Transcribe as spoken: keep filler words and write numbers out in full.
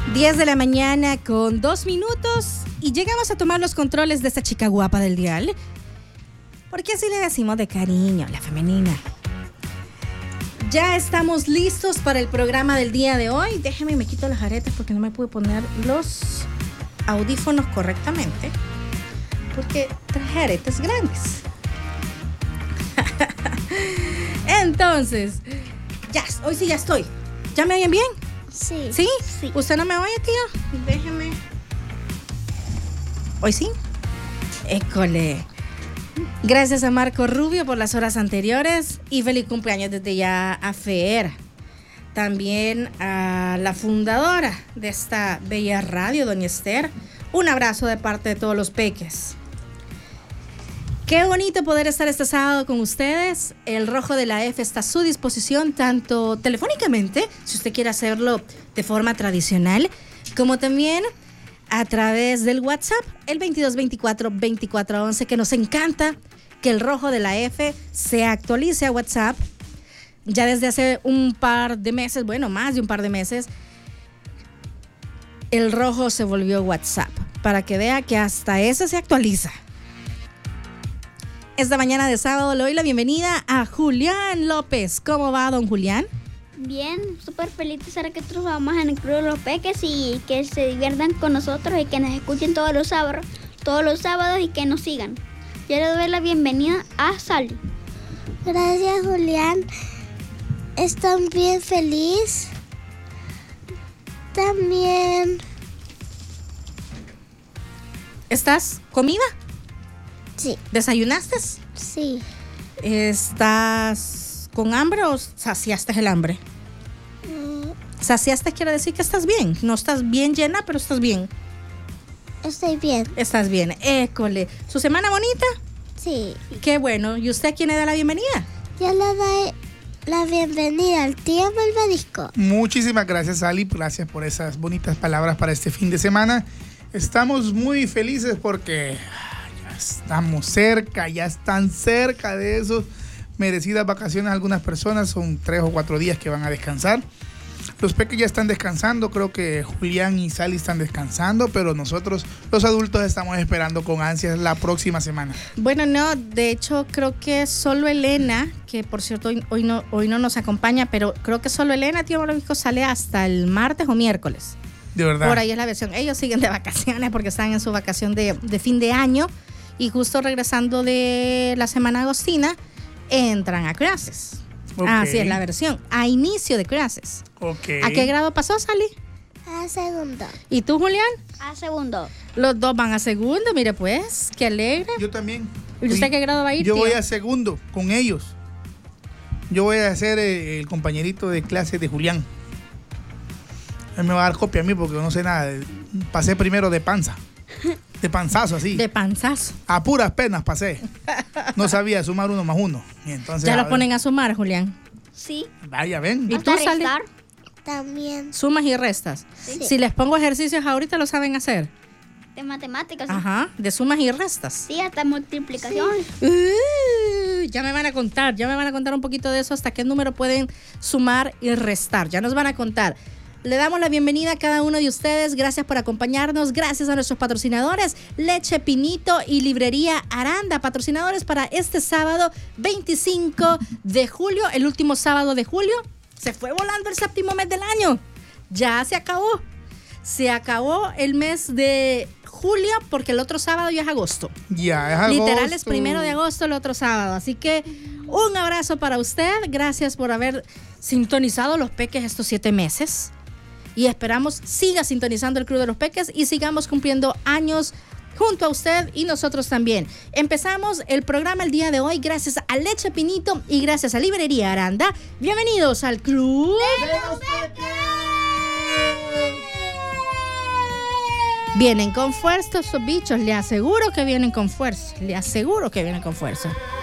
diez de la mañana con dos minutos y llegamos a tomar los controles de esta chica guapa del dial. Porque así le decimos de cariño, la femenina. Ya estamos listos para el programa del día de hoy. Déjeme, me quito las aretas porque no me pude poner los audífonos correctamente. Porque traje aretas grandes. Entonces, ya, hoy sí ya estoy. ¿Ya me oyen bien? Sí. ¿Sí? Sí. ¿Usted no me oye, tío? Déjeme. ¿Hoy sí? École. Gracias a Marco Rubio por las horas anteriores y feliz cumpleaños desde ya a Fer. También a la fundadora de esta bella radio, doña Esther. Un abrazo de parte de todos los peques. Qué bonito poder estar este sábado con ustedes. El Rojo de la F está a su disposición, tanto telefónicamente, si usted quiere hacerlo de forma tradicional, como también a través del WhatsApp, el veintidós veinticuatro veinticuatro once, que nos encanta que el Rojo de la F se actualice a WhatsApp. Ya desde hace un par de meses, bueno, más de un par de meses, el Rojo se volvió WhatsApp, para que vea que hasta ese se actualiza. Esta mañana de sábado le doy la bienvenida a Julián López. ¿Cómo va, don Julián? Bien, súper feliz de estar aquí otros vamos en el Club de los Peques y que se diviertan con nosotros y que nos escuchen todos los sábados, todos los sábados y que nos sigan. Yo le doy la bienvenida a Sally. Gracias, Julián. Estoy bien feliz. También. ¿Estás comida? Sí. ¿Desayunaste? Sí. ¿Estás con hambre o saciaste el hambre? Mm, Saciaste quiere decir que estás bien. No estás bien llena, pero estás bien. estoy bien. Estás bien. École. ¿Su semana bonita? Sí. Qué bueno. ¿Y usted a quién le da la bienvenida? Yo le doy la bienvenida al tío Malvadisco. Muchísimas gracias, Ali. Gracias por esas bonitas palabras para este fin de semana. Estamos muy felices porque estamos cerca, ya están cerca de esos merecidas vacaciones. Algunas personas son tres o cuatro días que van a descansar. Los peques ya están descansando, creo que Julián y Sally están descansando, pero nosotros, los adultos, estamos esperando con ansias la próxima semana. Bueno, no, de hecho creo que solo Elena, que por cierto hoy, hoy, no, hoy no nos acompaña, pero creo que solo Elena, tío Malvadisco, sale hasta el martes o miércoles. De verdad. Por ahí es la versión. Ellos siguen de vacaciones porque están en su vacación de, de fin de año. Y justo regresando de la semana agostina, entran a clases. Okay. Así es la versión, a inicio de clases. Okay. ¿A qué grado pasó, Sally? A segundo. ¿Y tú, Julián? A segundo. Los dos van a segundo, mire pues, qué alegre. Yo también. ¿Y usted a qué grado va a ir, Yo tío? voy a segundo con ellos. Yo voy a ser el compañerito de clase de Julián. Él me va a dar copia a mí porque no sé nada. Pasé primero de panza. De panzazo, así. De panzazo. A puras penas pasé. No sabía sumar uno más uno. Y entonces, Ya los ver, ponen a sumar, Julián. Sí. Vaya, ven. ¿Y Hasta tú, Sally? restar. También. Sumas y restas. Sí. Si les pongo ejercicios ahorita, ¿lo saben hacer? De matemáticas. ¿sí? Ajá, de sumas y restas. Sí, hasta multiplicación. Uh, ya me van a contar, ya me van a contar un poquito de eso, hasta qué número pueden sumar y restar. Ya nos van a contar. Le damos la bienvenida a cada uno de ustedes. Gracias por acompañarnos. Gracias a nuestros patrocinadores, Leche Pinito y Librería Aranda, patrocinadores para este sábado veinticinco de julio, el último sábado de julio. Se fue volando el séptimo mes del año. Ya se acabó. Se acabó el mes de julio porque el otro sábado ya es agosto. Ya es agosto. Literal es primero de agosto el otro sábado. Así que un abrazo para usted. Gracias por haber sintonizado los peques estos siete meses. Y esperamos siga sintonizando el Club de los Peques y sigamos cumpliendo años junto a usted y nosotros también. Empezamos el programa el día de hoy gracias a Leche Pinito y gracias a Librería Aranda. Bienvenidos al Club de los Peques. Vienen con fuerza estos bichos, le aseguro que vienen con fuerza, le aseguro que vienen con fuerza.